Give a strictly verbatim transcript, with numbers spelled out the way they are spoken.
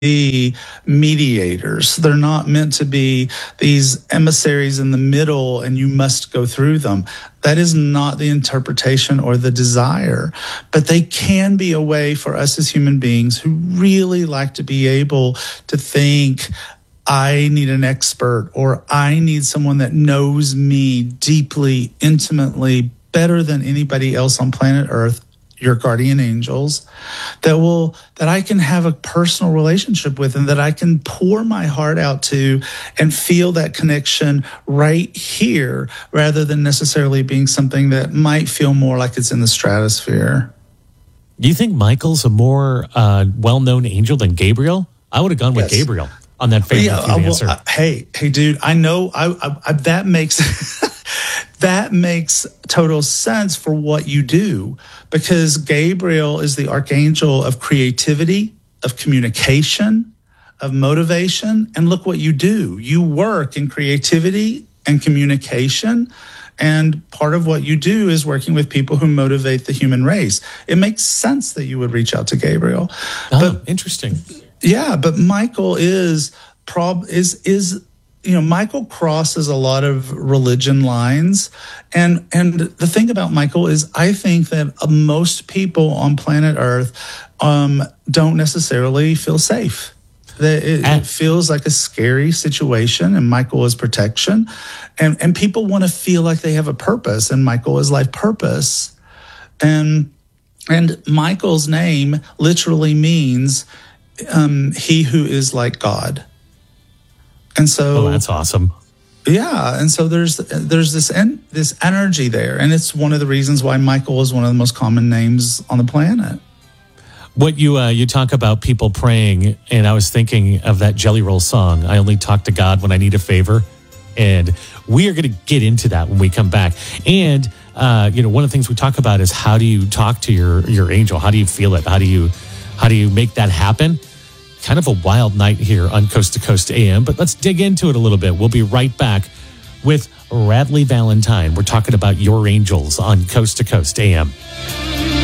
be mediators. They're not meant to be these emissaries in the middle and you must go through them. That is not the interpretation or the desire. But they can be a way for us as human beings who really like to be able to think, I need an expert, or I need someone that knows me deeply, intimately, better than anybody else on planet Earth, your guardian angels, that will that I can have a personal relationship with and that I can pour my heart out to and feel that connection right here, rather than necessarily being something that might feel more like it's in the stratosphere. Do you think Michael's a more uh, well-known angel than Gabriel? I would have gone with yes. Gabriel on that favorite yeah, uh, answer. Well, uh, hey, hey, dude, I know I, I, I that makes that makes total sense for what you do, because Gabriel is the archangel of creativity, of communication, of motivation, and look what you do. You work in creativity and communication, and part of what you do is working with people who motivate the human race. It makes sense that you would reach out to Gabriel. Oh, but, interesting. Yeah, but Michael is prob is is you know Michael crosses a lot of religion lines, and and the thing about Michael is I think that most people on planet Earth um, don't necessarily feel safe. That it, it feels like a scary situation, and Michael is protection, and and people want to feel like they have a purpose, and Michael is life purpose, and and Michael's name literally means Um, he who is like God. And so, oh, that's awesome. Yeah, and so there's there's this en- this energy there, and it's one of the reasons why Michael is one of the most common names on the planet. What you uh, you talk about people praying, and I was thinking of that Jelly Roll song. I only talk to God when I need a favor, and we are going to get into that when we come back. And uh, you know, one of the things we talk about is how do you talk to your your angel? How do you feel it? How do you How do you make that happen? Kind of a wild night here on Coast to Coast A M, but let's dig into it a little bit. We'll be right back with Radleigh Valentine. We're talking about your angels on Coast to Coast A M.